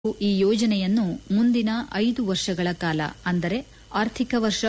ಈ ಯೋಜನೆಯನ್ನು ಮುಂದಿನ 5 ವರ್ಷಗಳ ಕಾಲ ಅಂದರೆ ಆರ್ಥಿಕ ವರ್ಷ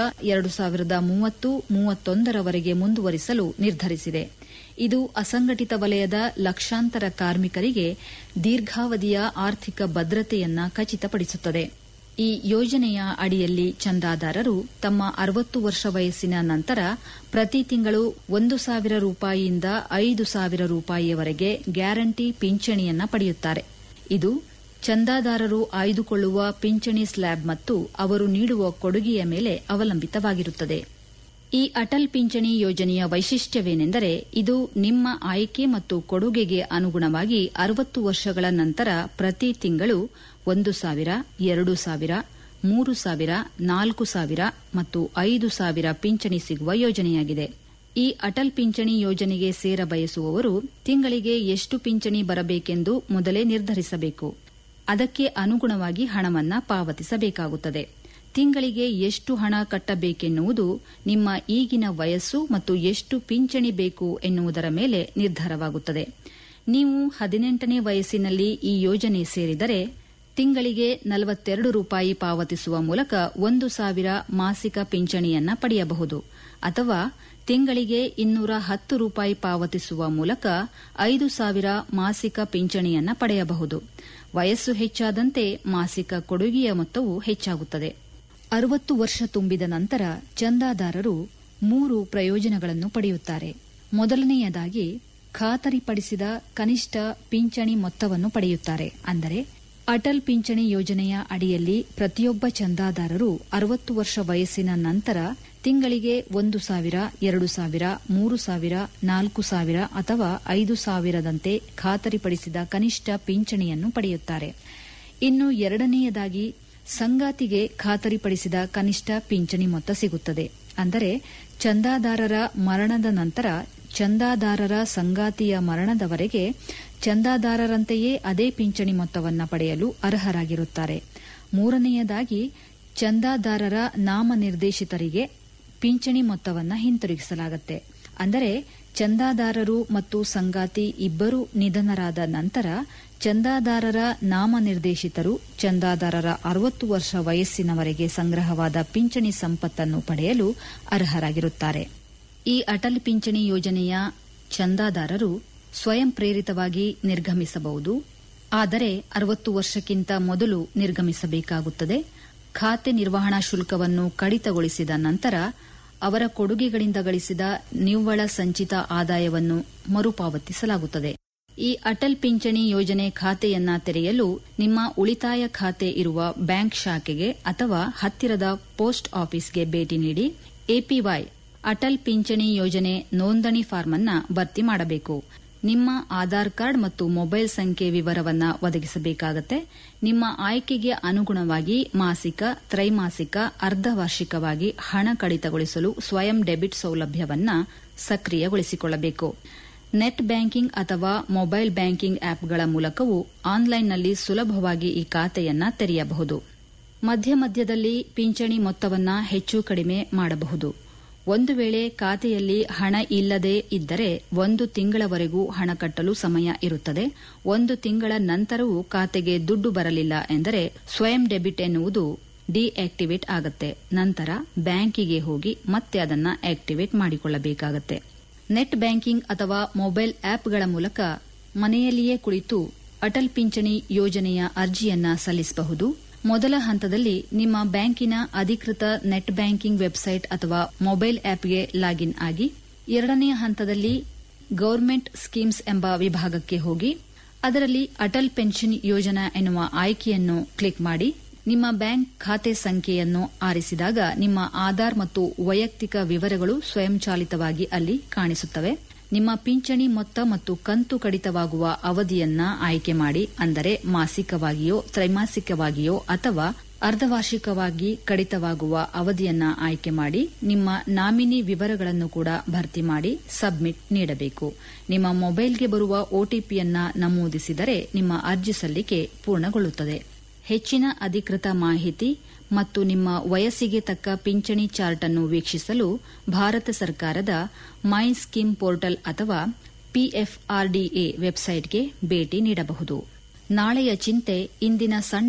2030-31ರವರೆಗೆ ಮುಂದುವರಿಸಲು ನಿರ್ಧರಿಸಿದೆ. ಇದು ಅಸಂಘಟಿತ ವಲಯದ ಲಕ್ಷಾಂತರ ಕಾರ್ಮಿಕರಿಗೆ ದೀರ್ಘಾವಧಿಯ ಆರ್ಥಿಕ ಭದ್ರತೆಯನ್ನು ಖಚಿತಪಡಿಸುತ್ತದೆ. ಈ ಯೋಜನೆಯ ಅಡಿಯಲ್ಲಿ ಚಂದಾದಾರರು ತಮ್ಮ 60 ವರ್ಷ ವಯಸ್ಸಿನ ನಂತರ ಪ್ರತಿ ತಿಂಗಳು 1,000 ರೂಪಾಯಿಯಿಂದ 5,000 ರೂಪಾಯಿಯವರೆಗೆ ಗ್ಯಾರಂಟಿ ಪಿಂಚಣಿಯನ್ನು ಪಡೆಯುತ್ತಾರೆ. ಇದು ಚಂದಾದಾರರು ಆಯ್ದುಕೊಳ್ಳುವ ಪಿಂಚಣಿ ಸ್ಲ್ಯಾಬ್ ಮತ್ತು ಅವರು ನೀಡುವ ಕೊಡುಗೆಯ ಮೇಲೆ ಅವಲಂಬಿತವಾಗಿರುತ್ತದೆ. ಈ ಅಟಲ್ ಪಿಂಚಣಿ ಯೋಜನೆಯ ವೈಶಿಷ್ಟ್ಯವೇನೆಂದರೆ ಇದು ನಿಮ್ಮ ಆಯ್ಕೆ ಮತ್ತು ಕೊಡುಗೆಗೆ ಅನುಗುಣವಾಗಿ 60 ವರ್ಷಗಳ ನಂತರ ಪ್ರತಿ ತಿಂಗಳು 1,000, 2,000, 3,000, 4,000 ಮತ್ತು 5,000 ಪಿಂಚಣಿ ಸಿಗುವ ಯೋಜನೆಯಾಗಿದೆ. ಈ ಅಟಲ್ ಪಿಂಚಣಿ ಯೋಜನೆಗೆ ಸೇರಬಯಸುವವರು ತಿಂಗಳಿಗೆ ಎಷ್ಟು ಪಿಂಚಣಿ ಬರಬೇಕೆಂದು ಮೊದಲೇ ನಿರ್ಧರಿಸಬೇಕು. ಅದಕ್ಕೆ ಅನುಗುಣವಾಗಿ ಹಣವನ್ನು ಪಾವತಿಸಬೇಕಾಗುತ್ತದೆ. ತಿಂಗಳಿಗೆ ಎಷ್ಟು ಹಣ ಕಟ್ಟಬೇಕೆನ್ನುವುದು ನಿಮ್ಮ ಈಗಿನ ವಯಸ್ಸು ಮತ್ತು ಎಷ್ಟು ಪಿಂಚಣಿ ಬೇಕು ಎನ್ನುವುದರ ಮೇಲೆ ನಿರ್ಧಾರವಾಗುತ್ತದೆ. ನೀವು 18ನೇ ವಯಸ್ಸಿನಲ್ಲಿ ಈ ಯೋಜನೆ ಸೇರಿದರೆ ತಿಂಗಳಿಗೆ 42 ರೂಪಾಯಿ ಪಾವತಿಸುವ ಮೂಲಕ 1,000 ಮಾಸಿಕ ಪಿಂಚಣಿಯನ್ನು ಪಡೆಯಬಹುದು. ಅಥವಾ ತಿಂಗಳಿಗೆ 210 ರೂಪಾಯಿ ಪಾವತಿಸುವ ಮೂಲಕ 5,000 ಮಾಸಿಕ ಪಿಂಚಣಿಯನ್ನು ಪಡೆಯಬಹುದು. ವಯಸ್ಸು ಹೆಚ್ಚಾದಂತೆ ಮಾಸಿಕ ಕೊಡುಗೆಯ ಮೊತ್ತವು ಹೆಚ್ಚಾಗುತ್ತದೆ. 60 ವರ್ಷ ತುಂಬಿದ ನಂತರ ಚಂದಾದಾರರು 3 ಪ್ರಯೋಜನಗಳನ್ನು ಪಡೆಯುತ್ತಾರೆ. ಮೊದಲನೆಯದಾಗಿ ಖಾತರಿಪಡಿಸಿದ ಕನಿಷ್ಠ ಪಿಂಚಣಿ ಮೊತ್ತವನ್ನು ಪಡೆಯುತ್ತಾರೆ. ಅಂದರೆ ಅಟಲ್ ಪಿಂಚಣಿ ಯೋಜನೆಯ ಅಡಿಯಲ್ಲಿ ಪ್ರತಿಯೊಬ್ಬ ಚಂದಾದಾರರು 60 ವರ್ಷ ವಯಸ್ಸಿನ ನಂತರ ತಿಂಗಳಿಗೆ 1,000, 2,000, 3,000, 4,000 ಅಥವಾ 5,000ದಂತೆ ಖಾತರಿಪಡಿಸಿದ ಕನಿಷ್ಠ ಪಿಂಚಣಿಯನ್ನು ಪಡೆಯುತ್ತಾರೆ. ಇನ್ನು ಎರಡನೆಯದಾಗಿ ಸಂಗಾತಿಗೆ ಖಾತರಿಪಡಿಸಿದ ಕನಿಷ್ಠ ಪಿಂಚಣಿ ಮೊತ್ತ ಸಿಗುತ್ತದೆ. ಅಂದರೆ ಚಂದಾದಾರರ ಮರಣದ ನಂತರ ಚಂದಾದಾರರ ಸಂಗಾತಿಯ ಮರಣದವರೆಗೆ ಚಂದಾದಾರರಂತೆಯೇ ಅದೇ ಪಿಂಚಣಿ ಮೊತ್ತವನ್ನು ಪಡೆಯಲು ಅರ್ಹರಾಗಿರುತ್ತಾರೆ. ಮೂರನೆಯದಾಗಿ ಚಂದಾದಾರರ ನಾಮನಿರ್ದೇಶಿತರಿಗೆ ಪಿಂಚಣಿ ಮೊತ್ತವನ್ನು ಹಿಂತಿರುಗಿಸಲಾಗುತ್ತೆ. ಅಂದರೆ ಚಂದಾದಾರರು ಮತ್ತು ಸಂಗಾತಿ ಇಬ್ಬರೂ ನಿಧನರಾದ ನಂತರ ಚಂದಾದಾರರ ನಾಮನಿರ್ದೇಶಿತರು ಚಂದಾದಾರರ 60 ವರ್ಷ ವಯಸ್ಸಿನವರೆಗೆ ಸಂಗ್ರಹವಾದ ಪಿಂಚಣಿ ಸಂಪತ್ತನ್ನು ಪಡೆಯಲು ಅರ್ಹರಾಗಿರುತ್ತಾರೆ. ಈ ಅಟಲ್ ಪಿಂಚಣಿ ಯೋಜನೆಯ ಚಂದಾದಾರರು ಸ್ವಯಂ ಪ್ರೇರಿತವಾಗಿ ನಿರ್ಗಮಿಸಬಹುದು. ಆದರೆ 60 ವರ್ಷಕ್ಕಿಂತ ಮೊದಲು ನಿರ್ಗಮಿಸಬೇಕಾಗುತ್ತದೆ. ಖಾತೆ ನಿರ್ವಹಣಾ ಶುಲ್ಕವನ್ನು ಕಡಿತಗೊಳಿಸಿದ ನಂತರ ಅವರ ಕೊಡುಗೆಗಳಿಂದ ಗಳಿಸಿದ ನಿವ್ವಳ ಸಂಚಿತ ಆದಾಯವನ್ನು ಮರುಪಾವತಿಸಲಾಗುತ್ತದೆ. ಈ ಅಟಲ್ ಪಿಂಚಣಿ ಯೋಜನೆ ಖಾತೆಯನ್ನ ತೆರೆಯಲು ನಿಮ್ಮ ಉಳಿತಾಯ ಖಾತೆ ಇರುವ ಬ್ಯಾಂಕ್ ಶಾಖೆಗೆ ಅಥವಾ ಹತ್ತಿರದ ಪೋಸ್ಟ್ ಆಫೀಸ್ಗೆ ಭೇಟಿ ನೀಡಿ ಎಪಿವೈ ಅಟಲ್ ಪಿಂಚಣಿ ಯೋಜನೆ ನೋಂದಣಿ ಫಾರ್ಮ್ ಅನ್ನು ಭರ್ತಿ ಮಾಡಬೇಕು. ನಿಮ್ಮ ಆಧಾರ್ ಕಾರ್ಡ್ ಮತ್ತು ಮೊಬೈಲ್ ಸಂಖ್ಯೆ ವಿವರವನ್ನು ಒದಗಿಸಬೇಕಾಗುತ್ತೆ. ನಿಮ್ಮ ಆಯ್ಕೆಗೆ ಅನುಗುಣವಾಗಿ ಮಾಸಿಕ, ತ್ರೈಮಾಸಿಕ, ಅರ್ಧವಾರ್ಷಿಕವಾಗಿ ಹಣ ಕಡಿತಗೊಳಿಸಲು ಸ್ವಯಂ ಡೆಬಿಟ್ ಸೌಲಭ್ಯವನ್ನು ಸಕ್ರಿಯಗೊಳಿಸಿಕೊಳ್ಳಬೇಕು. ನೆಟ್ ಬ್ಯಾಂಕಿಂಗ್ ಅಥವಾ ಮೊಬೈಲ್ ಬ್ಯಾಂಕಿಂಗ್ ಆಪ್ಗಳ ಮೂಲಕವೂ ಆನ್ಲೈನ್ನಲ್ಲಿ ಸುಲಭವಾಗಿ ಈ ಖಾತೆಯನ್ನು ತೆರೆಯಬಹುದು. ಮಧ್ಯ ಮಧ್ಯದಲ್ಲಿ ಪಿಂಚಣಿ ಮೊತ್ತವನ್ನು ಹೆಚ್ಚು ಕಡಿಮೆ ಮಾಡಬಹುದು. ಒಂದು ವೇಳೆ ಖಾತೆಯಲ್ಲಿ ಹಣ ಇಲ್ಲದೇ ಇದ್ದರೆ 1 ತಿಂಗಳವರೆಗೂ ಹಣ ಕಟ್ಟಲು ಸಮಯ ಇರುತ್ತದೆ. 1 ತಿಂಗಳ ನಂತರವೂ ಖಾತೆಗೆ ದುಡ್ಡು ಬರಲಿಲ್ಲ ಎಂದರೆ ಸ್ವಯಂ ಡೆಬಿಟ್ ಎನ್ನುವುದು ಡಿಆಕ್ಟಿವೇಟ್ ಆಗುತ್ತೆ. ನಂತರ ಬ್ಯಾಂಕಿಗೆ ಹೋಗಿ ಮತ್ತೆ ಅದನ್ನು ಆಕ್ಟಿವೇಟ್ ಮಾಡಿಕೊಳ್ಳಬೇಕಾಗುತ್ತೆ. ನೆಟ್ ಬ್ಯಾಂಕಿಂಗ್ ಅಥವಾ ಮೊಬೈಲ್ ಆಪ್ಗಳ ಮೂಲಕ ಮನೆಯಲ್ಲಿಯೇ ಕುಳಿತು ಅಟಲ್ ಪಿಂಚಣಿ ಯೋಜನೆಯ ಅರ್ಜಿಯನ್ನು ಸಲ್ಲಿಸಬಹುದು. ಮೊದಲ ಹಂತದಲ್ಲಿ ನಿಮ್ಮ ಬ್ಯಾಂಕಿನ ಅಧಿಕೃತ ನೆಟ್ ಬ್ಯಾಂಕಿಂಗ್ ವೆಬ್ಸೈಟ್ ಅಥವಾ ಮೊಬೈಲ್ ಆಪ್ಗೆ ಲಾಗಿನ್ ಆಗಿ, ಎರಡನೆಯ ಹಂತದಲ್ಲಿ ಗವರ್ಮೆಂಟ್ ಸ್ಕೀಮ್ಸ್ ಎಂಬ ವಿಭಾಗಕ್ಕೆ ಹೋಗಿ ಅದರಲ್ಲಿ ಅಟಲ್ ಪೆನ್ಷನ್ ಯೋಜನಾ ಎನ್ನುವ ಆಯ್ಕೆಯನ್ನು ಕ್ಲಿಕ್ ಮಾಡಿ ನಿಮ್ಮ ಬ್ಯಾಂಕ್ ಖಾತೆ ಸಂಖ್ಯೆಯನ್ನು ಆರಿಸಿದಾಗ ನಿಮ್ಮ ಆಧಾರ್ ಮತ್ತು ವೈಯಕ್ತಿಕ ವಿವರಗಳು ಸ್ವಯಂಚಾಲಿತವಾಗಿ ಅಲ್ಲಿ ಕಾಣಿಸುತ್ತವೆ. ನಿಮ್ಮ ಪಿಂಚಣಿ ಮೊತ್ತ ಮತ್ತು ಕಂತು ಕಡಿತವಾಗುವ ಅವಧಿಯನ್ನ ಆಯ್ಕೆ ಮಾಡಿ. ಅಂದರೆ ಮಾಸಿಕವಾಗಿಯೋ, ತ್ರೈಮಾಸಿಕವಾಗಿಯೋ ಅಥವಾ ಅರ್ಧವಾರ್ಷಿಕವಾಗಿ ಕಡಿತವಾಗುವ ಅವಧಿಯನ್ನ ಆಯ್ಕೆ ಮಾಡಿ ನಿಮ್ಮ ನಾಮಿನಿ ವಿವರಗಳನ್ನು ಕೂಡ ಭರ್ತಿ ಮಾಡಿ ಸಬ್ಮಿಟ್ ನೀಡಬೇಕು. ನಿಮ್ಮ ಮೊಬೈಲ್ಗೆ ಬರುವ ಒಟಿಪಿಯನ್ನ ನಮೂದಿಸಿದರೆ ನಿಮ್ಮ ಅರ್ಜಿ ಸಲ್ಲಿಕೆ ಪೂರ್ಣಗೊಳ್ಳುತ್ತದೆ. ಹೆಚ್ಚಿನ ಅಧಿಕೃತ ಮಾಹಿತಿ ಮತ್ತು ನಿಮ್ಮ ವಯಸ್ಸಿಗೆ ತಕ್ಕ ಪಿಂಚಣಿ ಚಾರ್ಟ್ ಅನ್ನು ವೀಕ್ಷಿಸಲು ಭಾರತ ಸರ್ಕಾರದ ಮೈ ಸ್ಕೀಮ್ ಪೋರ್ಟಲ್ ಅಥವಾ ಪಿಎಫ್ಆರ್ಡಿಎ ವೆಬ್ಸೈಟ್ಗೆ ಭೇಟಿ ನೀಡಬಹುದು. ನಾಳೆಯ ಚಿಂತೆ ಇಂದಿನ ಸಣ್ಣ